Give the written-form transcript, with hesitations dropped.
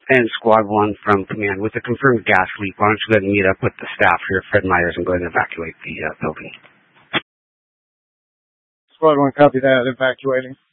and Squad 1 from Command. With a confirmed gas leak, why don't you go ahead and meet up with the staff here at Fred Meyers and go ahead and evacuate the building. Squad 1, copy that. Evacuating.